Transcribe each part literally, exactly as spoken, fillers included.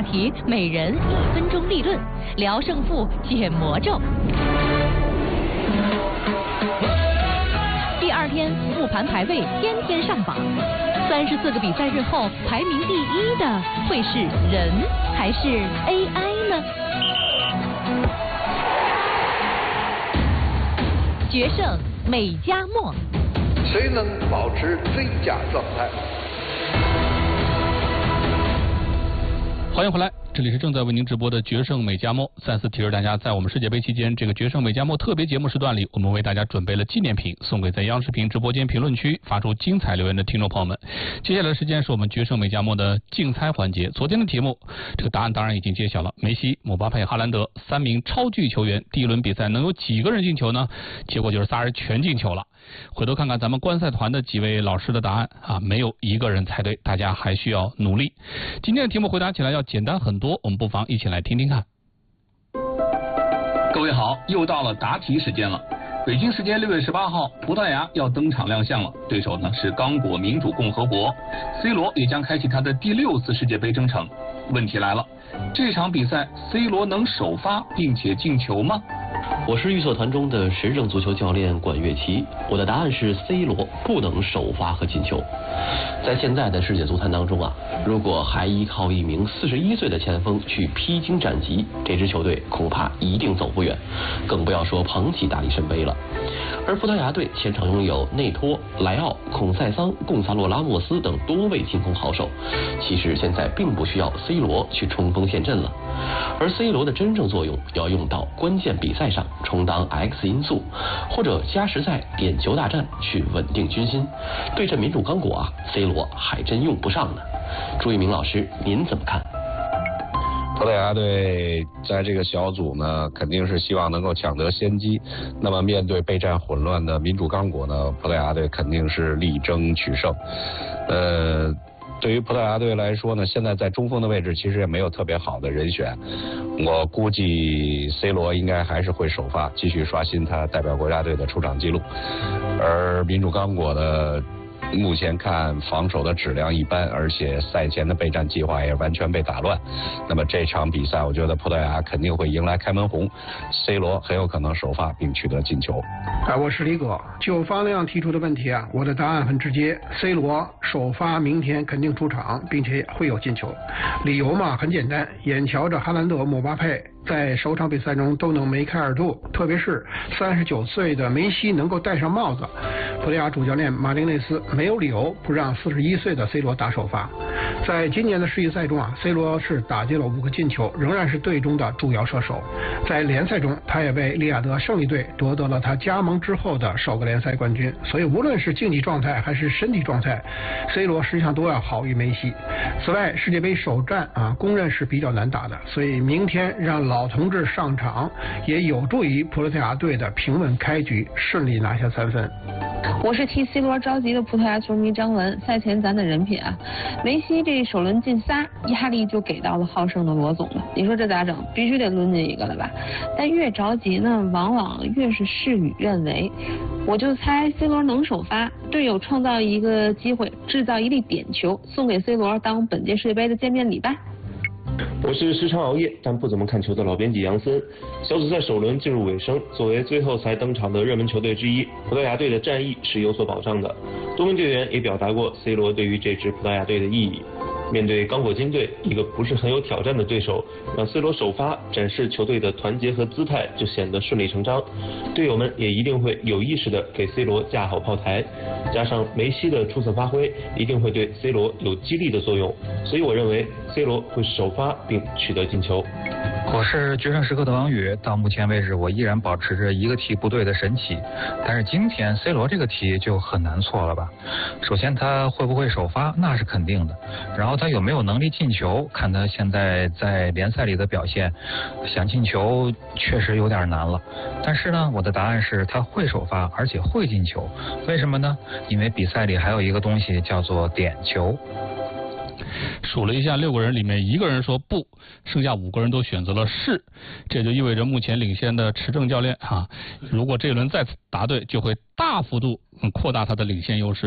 题每人一分钟立论，聊胜负解魔咒。第二天复盘排位天天上榜，三十四个比赛日后，排名第一的会是人还是 A I 呢？决胜美加墨， 谁能保持最佳状态？ 欢迎回来，这里是正在为您直播的决胜美加墨。再次提示大家，在我们世界杯期间，这个决胜美加墨特别节目时段里，我们为大家准备了纪念品，送给在央视频直播间评论区发出精彩留言的听众朋友们。接下来的时间是我们决胜美加墨的竞猜环节。昨天的题目，这个答案当然已经揭晓了，梅西、姆巴佩、哈兰德三名超巨球员，第一轮比赛能有几个人进球呢？结果就是仨人全进球了。回头看看咱们观赛团的几位老师的答案啊，没有一个人猜对，大家还需要努力。今天的题目回答起来要简单很多，我们不妨一起来听听看。 各位好，又到了答题时间了。北京时间六月十八号，葡萄牙要登场亮相了，对手呢是刚果民主共和国 ，C 罗也将开启他的第六次世界杯征程。问题来了，这场比赛 C 罗能首发并且进球吗？ 我是预测团中的时政足球教练管乐琪，我的答案是 C 罗不能首发和进球。在现在的世界足坛当中啊，如果还依靠一名四十一岁的前锋去披荆斩棘，这支球队恐怕一定走不远，更不要说捧起大力神杯了。而葡萄牙队前场拥有内托、莱奥、孔塞桑、贡萨洛拉莫斯等多位进攻好手，其实现在并不需要 C 罗去冲锋陷阵了，而 C 罗的真正作用要用到关键比赛上，充当 X 因素，或者加时赛点球大战去稳定军心。对阵民主刚果啊 ，C 罗还真用不上呢。朱一鸣老师，您怎么看？ 葡萄牙队在这个小组呢，肯定是希望能够抢得先机。那么面对备战混乱的民主刚果呢，葡萄牙队肯定是力争取胜。呃，对于葡萄牙队来说呢，现在在中锋的位置其实也没有特别好的人选。我估计 C 罗应该还是会首发，继续刷新他代表国家队的出场记录。而民主刚果的目前看防守的质量一般，而且赛前的备战计划也完全被打乱。那么这场比赛，我觉得葡萄牙肯定会迎来开门红 ，C 罗很有可能首发并取得进球。 啊，我是李哥。就方亮提出的问题啊，我的答案很直接 ，C 罗首发明天肯定出场，并且会有进球。理由嘛很简单，眼瞧着哈兰德、姆巴佩在首场比赛中都能梅开二度，特别是三十九岁的梅西能够戴上帽子，葡萄牙主教练马丁内斯没有理由不让四十一岁的 C 罗打首发。在今年的世预赛中啊 ，C 罗是打进了五个进球，仍然是队中的主要射手。在联赛中，他也为利雅得胜利队夺得了他加盟之后的首个联赛冠军。所以无论是竞技状态还是身体状态 ，C 罗实际上都要好于梅西。此外，世界杯首战啊，公认是比较难打的，所以明天让老同志上场，也有助于葡萄牙队的平稳开局，顺利拿下三分。 我是替 C 罗着急的葡萄牙球迷张文，赛前咱得人品啊！梅西这首轮进仨，压力就给到了好胜的罗总了。你说这咋整？必须得抡进一个了吧？但越着急呢，往往越是事与愿违。我就猜 C 罗能首发，队友创造一个机会，制造一粒点球，送给 C 罗当本届世界杯的见面礼吧。 我是时常熬夜但不怎么看球的老编辑杨森。小组赛首轮进入尾声，作为最后才登场的热门球队之一，葡萄牙队的战意是有所保障的。多名队员也表达过 C 罗对于这支葡萄牙队的意义。面对刚果金队一个不是很有挑战的对手，让 C 罗首发展示球队的团结和姿态就显得顺理成章。队友们也一定会有意识的给 C 罗架好炮台，加上梅西的出色发挥，一定会对 C 罗有激励的作用。所以我认为 C 罗会首发并取得进球。 我是决胜时刻的王宇，到目前为止我依然保持着一个题不对的神奇，但是今天 C 罗这个题就很难错了吧。首先他会不会首发那是肯定的，然后他有没有能力进球，看他现在在联赛里的表现，想进球确实有点难了。但是呢，我的答案是他会首发而且会进球。为什么呢？因为比赛里还有一个东西叫做点球。 数了一下，六个人里面一个人说不，剩下五个人都选择了是，这就意味着目前领先的持正教练哈、啊，如果这一轮再次答对，就会大幅度扩大他的领先优势，因为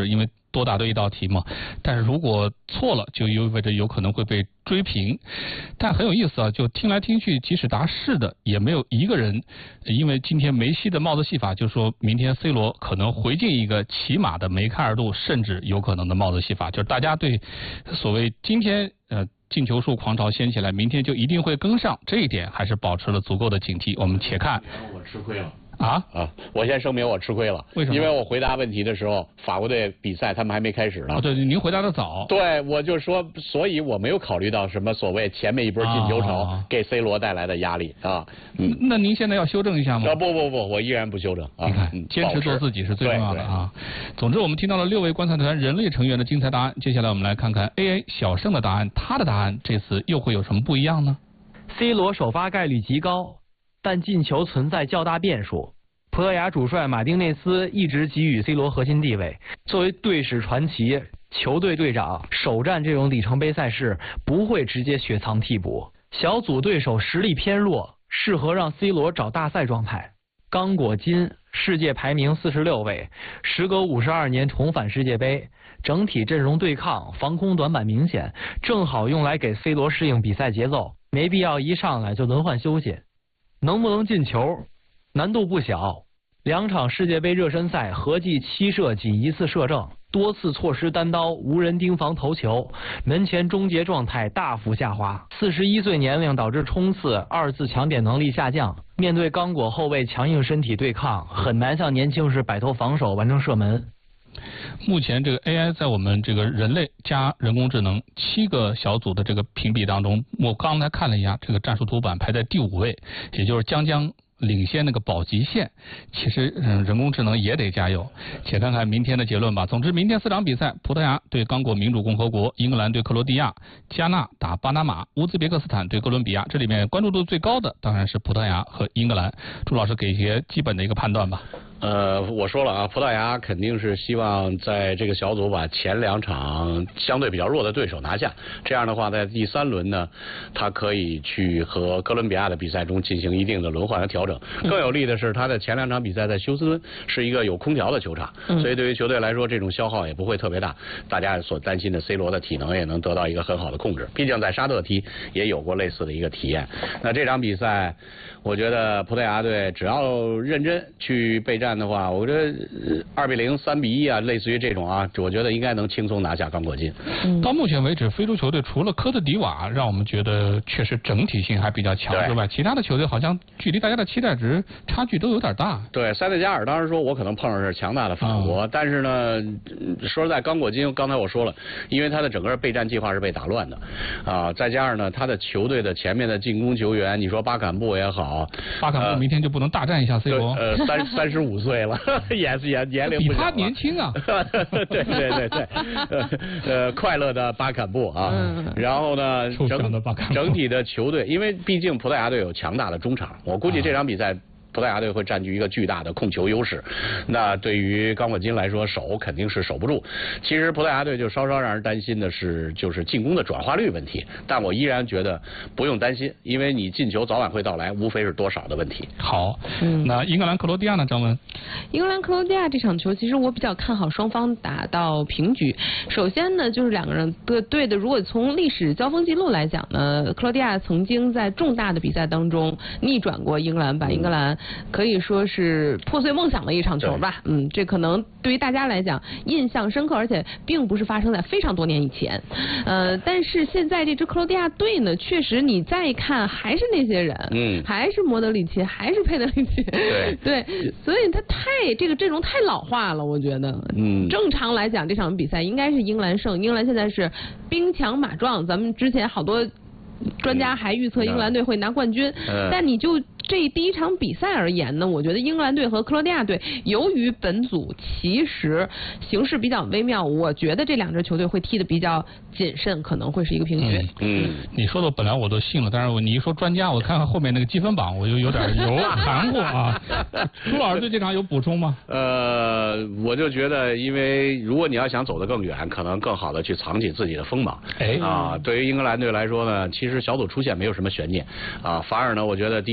多答对一道题嘛。但是如果错了，就意味着有可能会被追平。但很有意思啊，就听来听去，即使答是的，也没有一个人因为今天梅西的帽子戏法，就说明天 C 罗可能回敬一个起码的梅开二度，甚至有可能的帽子戏法。就是大家对所谓今天呃进球数狂潮掀起来，明天就一定会跟上，这一点还是保持了足够的警惕。我们且看。 我吃亏了。 啊啊！我先声明我吃亏了， 为什么？ 因为我回答问题的时候，法国队比赛他们还没开始呢。 哦，对，您回答的早。 对，我就说，所以我没有考虑到什么所谓前面一波进球潮、啊、给 C 罗带来的压力啊。 嗯，那您现在要修正一下吗？ 啊，不不不，我依然不修正。啊、 你看，嗯、坚持做自己是最重要的啊。总之，我们听到了六位观赛团人类成员的精彩答案，接下来我们来看看 A A 小胜的答案，他的答案这次又会有什么不一样呢 ？C 罗首发概率极高，但进球存在较大变数。葡萄牙主帅马丁内斯一直给予 C 罗核心地位，作为队史传奇、球队队长，首战这种里程碑赛事不会直接雪藏替补。小组对手实力偏弱，适合让 C 罗找大赛状态。刚果金世界排名四十六位，时隔五十二年重返世界杯，整体阵容对抗、防空短板明显，正好用来给 C 罗适应比赛节奏，没必要一上来就轮换休息。能不能进球？难度不小，两场世界杯热身赛合计七射仅一次射正，多次错失单刀，无人盯防头球，门前终结状态大幅下滑。四十一岁年龄导致冲刺、二次抢点能力下降，面对刚果后卫强硬身体对抗，很难像年轻时摆脱防守完成射门。 目前这个 A I 在我们这个人类加人工智能七个小组的这个评比当中，我刚才看了一下这个战术图板，排在第五位，也就是将将领先那个保级线。其实嗯，人工智能也得加油。且看看明天的结论吧。总之，明天四场比赛，葡萄牙对刚果民主共和国，英格兰对克罗地亚，加纳打巴拿马，乌兹别克斯坦对哥伦比亚。这里面关注度最高的当然是葡萄牙和英格兰。朱老师给一些基本的一个判断吧。 呃，我说了啊，葡萄牙肯定是希望在这个小组把前两场相对比较弱的对手拿下，这样的话，在第三轮呢，他可以去和哥伦比亚的比赛中进行一定的轮换和调整。更有利的是，他的前两场比赛在休斯敦是一个有空调的球场，所以对于球队来说，这种消耗也不会特别大。大家所担心的 C 罗的体能也能得到一个很好的控制，毕竟在沙特踢也有过类似的一个体验。那这场比赛，我觉得葡萄牙队只要认真去备战的话，我觉得二比零、三比一啊，类似于这种啊，我觉得应该能轻松拿下刚果金。 嗯、到目前为止，非洲球队除了科特迪瓦让我们觉得确实整体性还比较强之外，其他的球队好像距离大家的期待值差距都有点大。 对，塞内加尔当时说我可能碰上是强大的法国，嗯、但是呢，说实在，刚果金刚才我说了，因为他的整个备战计划是被打乱的啊，再加上呢，他的球队的前面的进攻球员，你说巴坎布也好， 巴坎布明天就不能大战一下 C 罗？ 呃，三三十五岁了。也是也年龄比他年轻啊， 对对对对，呃呃，快乐的巴坎布啊，嗯、然后呢，整整体的球队，因为毕竟葡萄牙队有强大的中场，我估计这场比赛。葡萄牙队会占据一个巨大的控球优势，那对于刚果金来说，守肯定是守不住。其实葡萄牙队就稍稍让人担心的是，就是进攻的转化率问题。但我依然觉得不用担心，因为你进球早晚会到来，无非是多少的问题。 好，嗯、那英格兰克罗地亚呢？张文， 英格兰克罗地亚这场球，其实我比较看好双方打到平局。首先呢，就是两个人的队的，如果从历史交锋记录来讲呢，克罗地亚曾经在重大的比赛当中逆转过英格兰，把英格兰。可以说是破碎梦想的一场球吧，嗯，这可能对于大家来讲印象深刻，而且并不是发生在非常多年以前，呃，但是现在这支克罗地亚队呢，确实你再看还是那些人，嗯，还是莫德里奇，还是佩德里奇，对对，所以他太这个阵容太老化了，我觉得，嗯，正常来讲这场比赛应该是英格兰胜，英格兰现在是兵强马壮，咱们之前好多专家还预测英格兰队会拿冠军，嗯、但你就这第一场比赛而言呢，我觉得英格兰队和克罗地亚队由于本组其实形势比较微妙，我觉得这两支球队会踢得比较谨慎，可能会是一个平局。 嗯，嗯你说的本来我都信了，但是你一说专家，我看看后面那个积分榜，我就有点有含糊啊。朱老师对这场有补充吗？ 呃，我就觉得，因为如果你要想走得更远，可能更好的去藏起自己的锋芒。哎啊，对于英格兰队来说呢，其实小组出线没有什么悬念啊，反而呢，我觉得第一场比赛。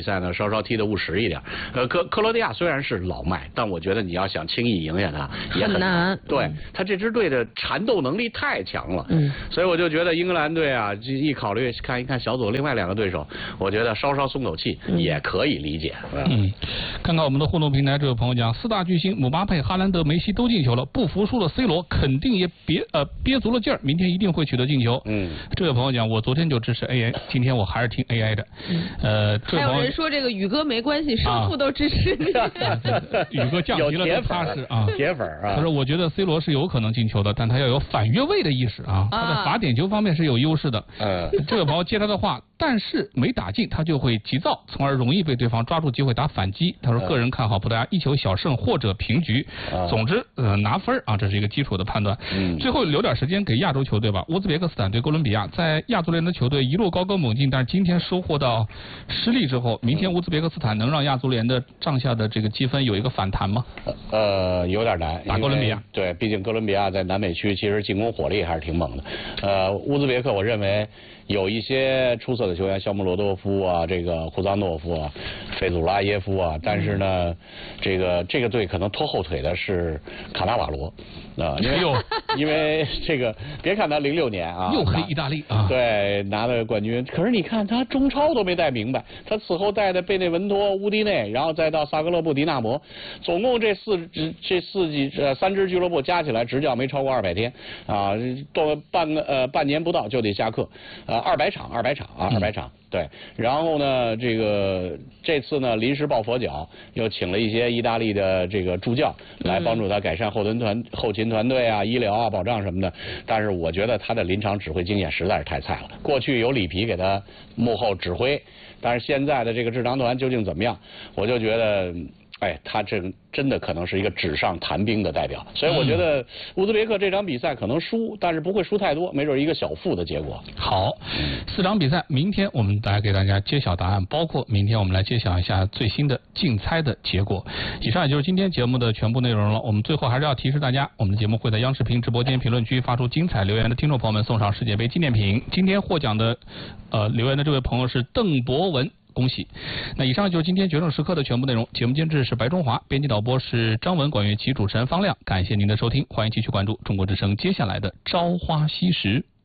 赛呢稍稍踢得务实一点。呃，克克罗地亚虽然是老迈，但我觉得你要想轻易赢下他也很难。对，他这支队的缠斗能力太强了。嗯，所以我就觉得英格兰队啊，一考虑看一看小组另外两个对手，我觉得稍稍松口气也可以理解。 嗯，看看我们的互动平台，这位朋友讲，四大巨星姆巴佩、哈兰德、梅西都进球了，不服输的 C 罗肯定也别呃憋足了劲儿，明天一定会取得进球。嗯，这位朋友讲，我昨天就支持 A I， 今天我还是听 A I 的。嗯，呃， 还有人说这个宇哥没关系，胜负都支持你。 宇哥降级了更踏实啊， 铁粉啊。 他说，我觉得 C 罗是有可能进球的，但他要有反越位的意识啊，他在罚点球方面是有优势的。呃，这位朋友接他的话，但是没打进，他就会急躁，从而容易被对方抓住机会打反击。他说，个人看好葡萄牙一球小胜或者平局。总之，呃，拿分啊，这是一个基础的判断。嗯。最后留点时间给亚洲球队吧。乌兹别克斯坦对哥伦比亚，在亚足联的球队一路高歌猛进，但是今天收获到失利之后，明天乌兹别克斯坦能让亚足联的账下的这个积分有一个反弹吗？ 呃，有点难。 打哥伦比亚。 对，毕竟哥伦比亚在南美区其实进攻火力还是挺猛的。呃，乌兹别克我认为有一些出色的球员，肖穆罗多夫啊，这个胡藏诺夫啊，费祖拉耶夫啊，但是呢，这个这个队可能拖后腿的是卡纳瓦罗啊，因为因为这个别看他零六年啊， 又黑意大利啊， 对，拿了冠军，可是你看他中超都没带明白，他此后带的贝内文托、乌迪内，然后再到萨格勒布、迪纳摩，总共这四支这四季呃三支俱乐部加起来执教没超过二百天啊，都半个呃半年不到就得下课啊。二百场，二百场啊，二百场，对。然后呢，这个这次呢，临时抱佛脚，又请了一些意大利的这个助教来帮助他改善后勤团、后勤团队啊、医疗啊、保障什么的。但是我觉得他的临场指挥经验实在是太菜了。过去有里皮给他幕后指挥，但是现在的这个智囊团究竟怎么样？我就觉得。哎，他这真的可能是一个纸上谈兵的代表，所以我觉得乌兹别克这场比赛可能输，但是不会输太多，没准一个小负的结果。 好，四场比赛，明天我们来给大家揭晓答案，包括明天我们来揭晓一下最新的竞猜的结果。以上也就是今天节目的全部内容了。我们最后还是要提示大家，我们的节目会在央视频直播间评论区发出精彩留言的听众朋友们送上世界杯纪念品。今天获奖的呃留言的这位朋友是邓博文。恭喜！那以上就是今天决胜时刻的全部内容。节目监制是白中华，编辑导播是张文、管乐琪，主持人方亮。感谢您的收听，欢迎继续关注中国之声接下来的朝花夕拾。